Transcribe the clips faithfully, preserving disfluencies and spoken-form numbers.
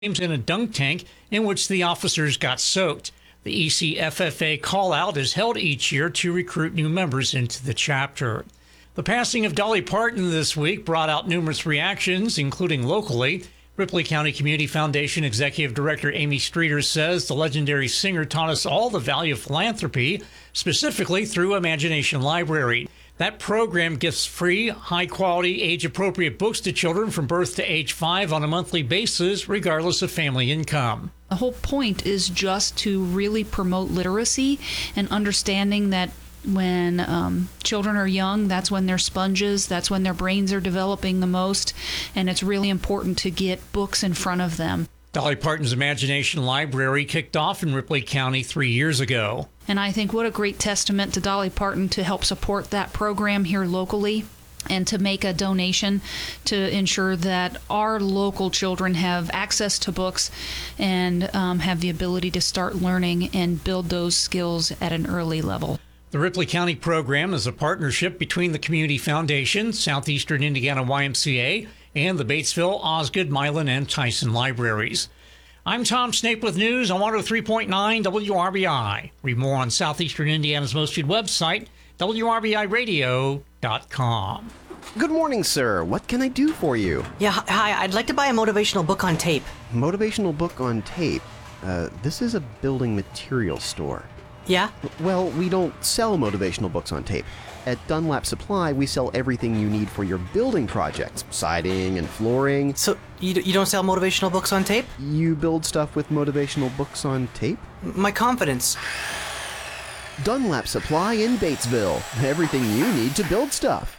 in a dunk tank in which the officers got soaked. The E C F F A call-out is held each year to recruit new members into the chapter. The passing of Dolly Parton this week brought out numerous reactions, including locally. Ripley County Community Foundation Executive Director Amy Streeter says the legendary singer taught us all the value of philanthropy, specifically through Imagination Library. That program gives free, high-quality, age-appropriate books to children from birth to age five on a monthly basis, regardless of family income. The whole point is just to really promote literacy and understanding that when um, children are young, that's when they're sponges, that's when their brains are developing the most, and it's really important to get books in front of them. Dolly Parton's Imagination Library kicked off in Ripley County three years ago. And I think what a great testament to Dolly Parton to help support that program here locally and to make a donation to ensure that our local children have access to books and um, have the ability to start learning and build those skills at an early level. The Ripley County program is a partnership between the Community Foundation, Southeastern Indiana Y M C A, and the Batesville, Osgood, Milan, and Tyson libraries. I'm Tom Snape with news on one oh three point nine W R B I. Read more on Southeastern Indiana's most viewed website, W R B I radio dot com. Good morning, sir. What can I do for you? Yeah, hi. I'd like to buy a motivational book on tape. Motivational book on tape? Uh, this is a building materials store. Yeah? Well, we don't sell motivational books on tape. At Dunlap Supply, we sell everything you need for your building projects. Siding and flooring. So, you, d- you don't sell motivational books on tape? You build stuff with motivational books on tape? My confidence. Dunlap Supply in Batesville. Everything you need to build stuff.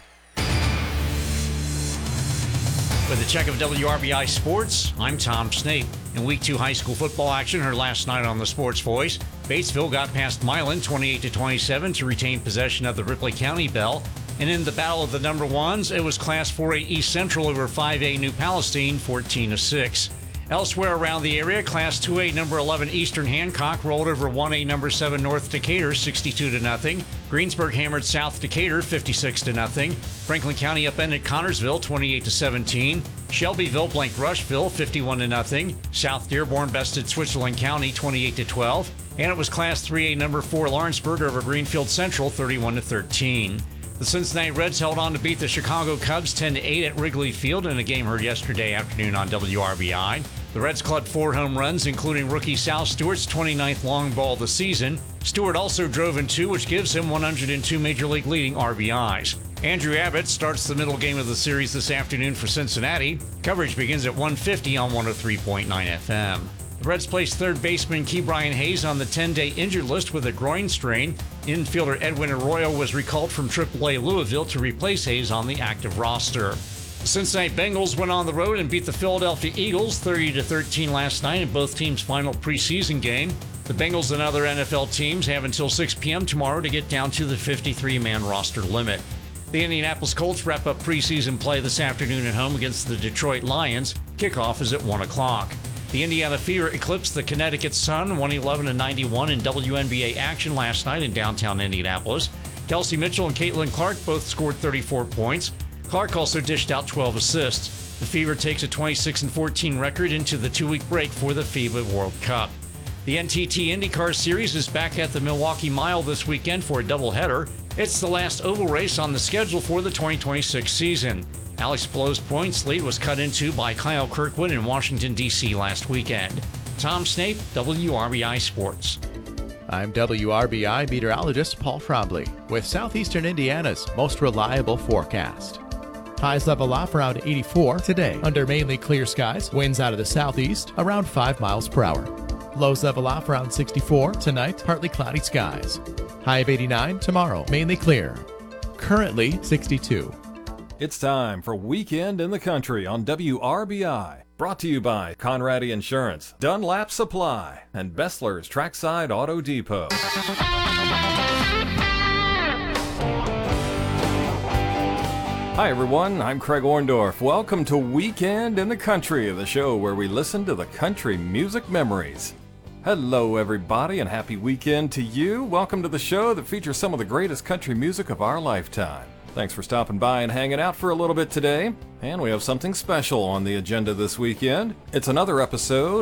With a check of W R B I Sports, I'm Tom Snape. In Week two high school football action heard last night on the Sports Voice, Batesville got past Milan twenty-eight to twenty-seven to retain possession of the Ripley County Bell. And in the battle of the number ones, it was Class four A East Central over five A New Palestine, fourteen to six. Elsewhere around the area, Class two A number eleven Eastern Hancock rolled over one A number seven North Decatur, sixty-two to nothing. Greensburg hammered South Decatur, fifty-six to nothing. Franklin County upended Connorsville, twenty-eight to seventeen. Shelbyville blanked Rushville, fifty-one to nothing. South Dearborn bested Switzerland County, twenty-eight to twelve. And it was Class three A number four Lawrenceburg over Greenfield Central, thirty-one to thirteen. The Cincinnati Reds held on to beat the Chicago Cubs ten to eight at Wrigley Field in a game heard yesterday afternoon on W R B I. The Reds clubbed four home runs, including rookie Sal Stewart's twenty-ninth long ball of the season. Stewart also drove in two, which gives him one hundred two Major League leading R B Is. Andrew Abbott starts the middle game of the series this afternoon for Cincinnati. Coverage begins at one fifty on one oh three point nine F M. The Reds placed third baseman Key Brian Hayes on the ten-day injured list with a groin strain. Infielder Edwin Arroyo was recalled from triple A Louisville to replace Hayes on the active roster. The Cincinnati Bengals went on the road and beat the Philadelphia Eagles thirty to thirteen last night in both teams' final preseason game. The Bengals and other N F L teams have until six p.m. tomorrow to get down to the fifty-three man roster limit. The Indianapolis Colts wrap up preseason play this afternoon at home against the Detroit Lions. Kickoff is at one o'clock. The Indiana Fever eclipsed the Connecticut Sun one eleven to ninety-one in W N B A action last night in downtown Indianapolis. Kelsey Mitchell and Caitlin Clark both scored thirty-four points. Clark also dished out twelve assists. The Fever takes a twenty-six and fourteen record into the two-week break for the FIBA World Cup. The N T T IndyCar Series is back at the Milwaukee Mile this weekend for a doubleheader. It's the last oval race on the schedule for the twenty twenty-six season. Alex Palou's points lead was cut into by Kyle Kirkwood in Washington, D C last weekend. Tom Snape, W R B I Sports. I'm W R B I meteorologist Paul Frobley with Southeastern Indiana's most reliable forecast. Highs level off around eighty-four today under mainly clear skies. Winds out of the southeast around five miles per hour. Lows level off around sixty-four tonight, partly cloudy skies. High of eighty-nine tomorrow, mainly clear. Currently sixty-two. It's time for Weekend in the Country on W R B I. Brought to you by Conradi Insurance, Dunlap Supply, and Bessler's Trackside Auto Depot. Hi everyone, I'm Craig Orndorff. Welcome to Weekend in the Country, the show where we listen to the country music memories. Hello everybody and happy weekend to you. Welcome to the show that features some of the greatest country music of our lifetime. Thanks for stopping by and hanging out for a little bit today. And we have something special on the agenda this weekend. It's another episode